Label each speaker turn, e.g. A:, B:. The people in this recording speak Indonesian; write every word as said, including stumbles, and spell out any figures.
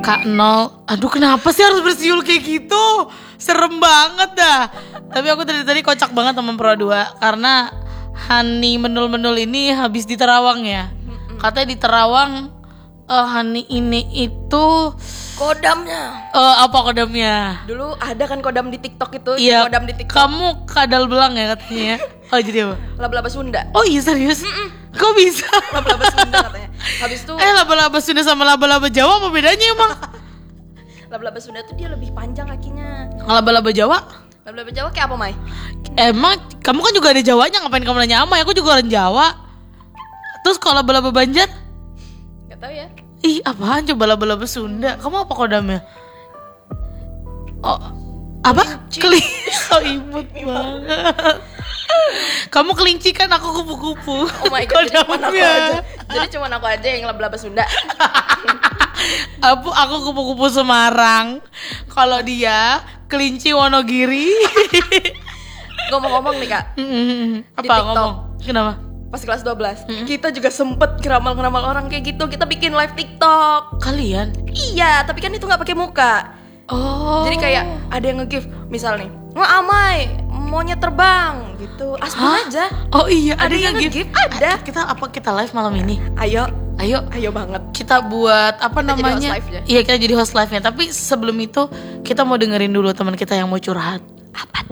A: Kak nol. Aduh kenapa sih harus bersiul kayak gitu? Serem banget dah. Tapi aku tadi tadi kocak banget sama Pro dua karena Hani menul-menul ini habis di Terawang ya. Katanya di Terawang uh, Hani ini itu
B: kodamnya.
A: Uh, apa kodamnya?
B: Dulu ada kan kodam di TikTok itu,
A: iya,
B: kodam di TikTok.
A: Kamu kadal belang ya katanya. Oh jadi apa?
B: Laba-laba Sunda.
A: Oh iya serius? Mm-mm. Kok bisa?
B: Laba-laba Sunda katanya. Habis itu
A: Eh laba-laba Sunda sama laba-laba Jawa apa bedanya emang?
B: Laba-laba Sunda tuh dia lebih panjang kakinya.
A: Laba-laba Jawa?
B: Laba-laba Jawa kayak apa, Mai?
A: Emang kamu kan juga ada Jawanya, ngapain kamu nanya Amai? Aku juga orang Jawa. Terus kalau laba-laba Banjar?
B: Gak tahu ya.
A: Ih apaan coba laba-laba Sunda? Kamu apa kodamnya? Oh apa? Kelinci. So imut banget. Kamu kelinci kan, aku kupu-kupu.
B: Oh my god, jadi cuman aku aja. Jadi cuman aku aja yang laba-laba Sunda.
A: Aku aku kupu-kupu Semarang. Kalau dia kelinci Wonogiri.
B: Ngomong-ngomong nih Kak.
A: Apa ngomong? Kenapa?
B: Pas kelas dua belas, mm-hmm. kita juga sempet ngeramal-ngeramal orang kayak gitu. Kita bikin live TikTok.
A: Kalian?
B: Iya, tapi kan itu nggak pakai muka.
A: Oh.
B: Jadi kayak ada yang nge-give, misal nih, wah Amai, maunya terbang gitu. Aspun aja.
A: Oh iya,
B: ada, ada yang nge-give. Ada.
A: Kita apa kita live malam ini?
B: Ayo.
A: Ayo,
B: ayo banget.
A: Kita buat apa kita namanya? Iya, kita jadi host live-nya. Tapi sebelum itu kita mau dengerin dulu teman kita yang mau curhat.
B: Apa?